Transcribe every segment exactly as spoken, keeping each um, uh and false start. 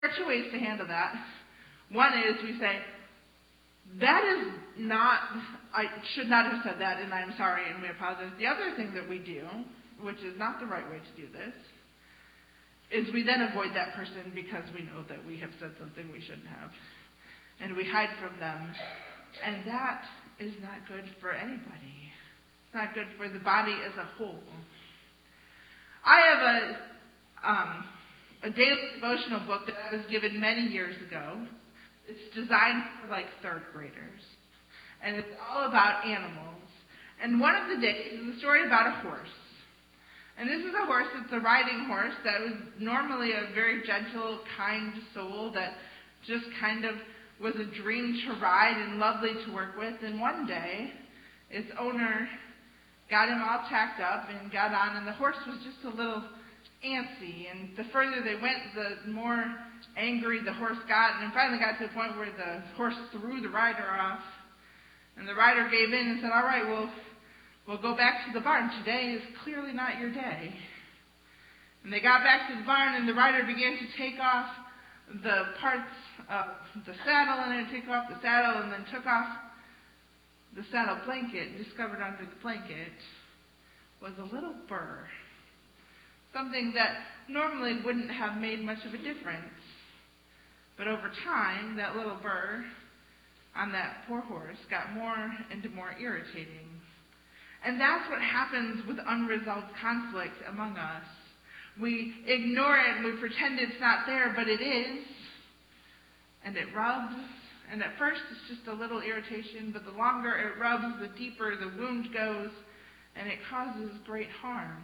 There are two ways to handle that. One is we say, that is not, I should not have said that, and I'm sorry, and we apologize. The other thing that we do, which is not the right way to do this, is we then avoid that person because we know that we have said something we shouldn't have. And we hide from them. And that is not good for anybody. It's not good for the body as a whole. I have a, um, a daily devotional book that I was given many years ago. It's designed for like third graders. And it's all about animals. And one of the days is a story about a horse. And this is a horse that's a riding horse that was normally a very gentle, kind soul that just kind of was a dream to ride and lovely to work with. And one day, its owner got him all tacked up and got on, and the horse was just a little antsy. And the further they went, the more angry the horse got, and it finally got to the point where the horse threw the rider off. And the rider gave in and said, all right, well, we'll go back to the barn. Today is clearly not your day. And they got back to the barn, and the rider began to take off the parts of the saddle, and then take off the saddle, and then took off the saddle blanket, and discovered under the blanket was a little burr. Something that normally wouldn't have made much of a difference. But over time, that little burr on that poor horse got more and more irritating. And that's what happens with unresolved conflict among us. We ignore it and we pretend it's not there, but it is. And it rubs. And at first it's just a little irritation, but the longer it rubs, the deeper the wound goes, and it causes great harm.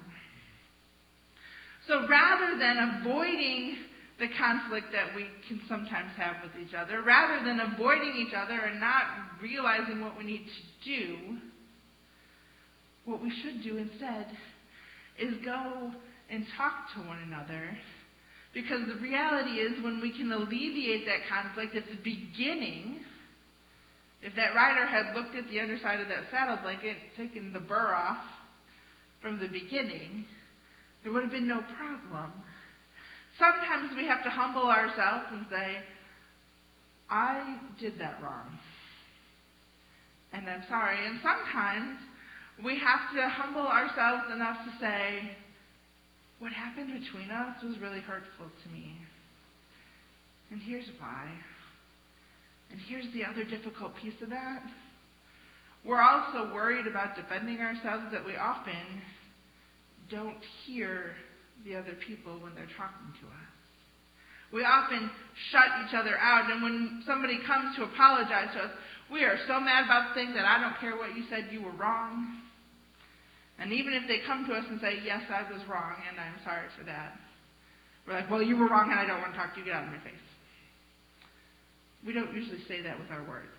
So rather than avoiding the conflict that we can sometimes have with each other, rather than avoiding each other and not realizing what we need to do, what we should do instead is go and talk to one another. Because the reality is, when we can alleviate that conflict at the beginning, if that rider had looked at the underside of that saddle blanket, taken the burr off from the beginning, there would have been no problem. Sometimes we have to humble ourselves and say, I did that wrong, and I'm sorry. And sometimes we have to humble ourselves enough to say, what happened between us was really hurtful to me. And here's why. And here's the other difficult piece of that. We're also worried about defending ourselves that we often don't hear the other people when they're talking to us. We often shut each other out, and when somebody comes to apologize to us, we are so mad about the thing that I don't care what you said, you were wrong. And even if they come to us and say, yes, I was wrong, and I'm sorry for that, we're like, well, you were wrong, and I don't want to talk to you. Get out of my face. We don't usually say that with our words.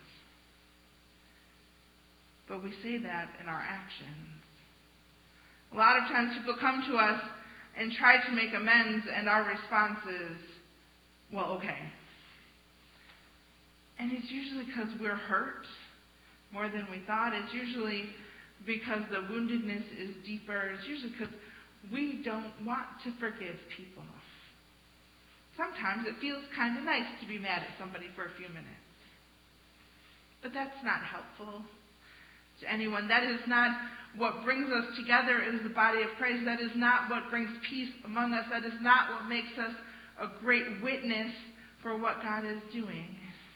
But we say that in our actions. A lot of times people come to us and try to make amends, and our response is, well, okay. And it's usually because we're hurt more than we thought. It's usually because the woundedness is deeper. It's usually because we don't want to forgive people. Sometimes it feels kind of nice to be mad at somebody for a few minutes. But that's not helpful to anyone. That is not what brings us together as the body of Christ. That is not what brings peace among us. That is not what makes us a great witness for what God is doing.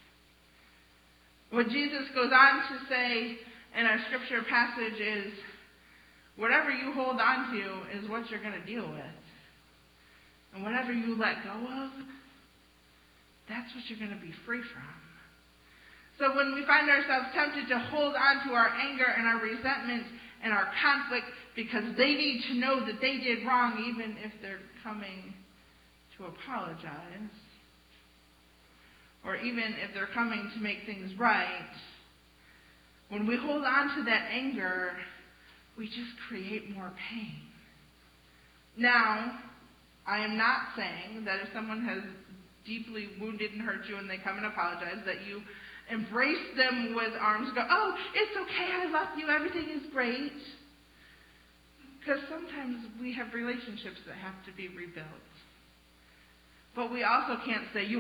What Jesus goes on to say in our scripture passage is, whatever you hold on to is what you're going to deal with. And whatever you let go of, that's what you're going to be free from. So when we find ourselves tempted to hold on to our anger and our resentment and our conflict because they need to know that they did wrong, even if they're coming to apologize, or even if they're coming to make things right, when we hold on to that anger, we just create more pain. Now, I am not saying that if someone has deeply wounded and hurt you and they come and apologize, that you embrace them with arms and go, oh, it's okay, I love you, everything is great. Because sometimes we have relationships that have to be rebuilt. But we also can't say, you